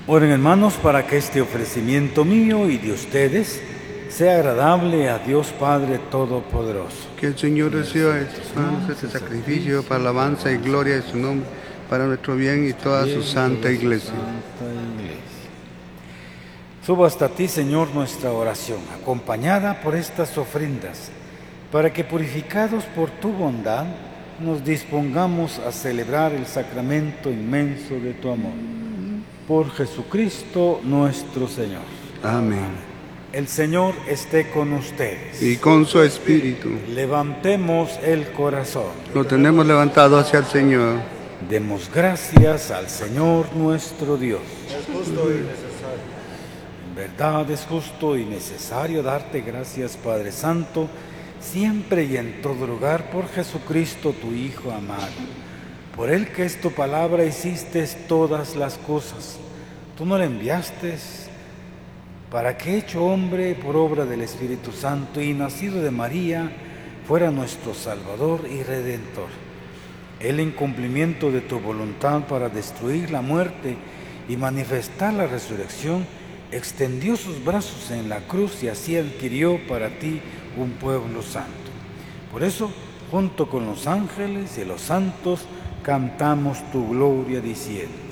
Oren, hermanos, para que este ofrecimiento mío y de ustedes sea agradable a Dios Padre Todopoderoso. Que el Señor reciba de tus manos este sacrificio para alabanza y gloria de su nombre, para nuestro bien y toda su santa iglesia. Suba hasta ti, Señor, nuestra oración, acompañada por estas ofrendas, para que, purificados por tu bondad, nos dispongamos a celebrar el sacramento inmenso de tu amor. Por Jesucristo nuestro Señor. Amén. El Señor esté con ustedes. Y con su espíritu. Levantemos el corazón. Lo tenemos levantado hacia el Señor. Demos gracias al Señor nuestro Dios. Es justo y necesario. En verdad es justo y necesario darte gracias, Padre Santo, siempre y en todo lugar, por Jesucristo, tu Hijo amado. Por Él, que es tu palabra, hiciste todas las cosas. Tú no le enviaste para que, hecho hombre por obra del Espíritu Santo y nacido de María, fuera nuestro Salvador y Redentor. Él, en cumplimiento de tu voluntad para destruir la muerte y manifestar la resurrección, extendió sus brazos en la cruz y así adquirió para ti un pueblo santo. Por eso, junto con los ángeles y los santos, cantamos tu gloria diciendo: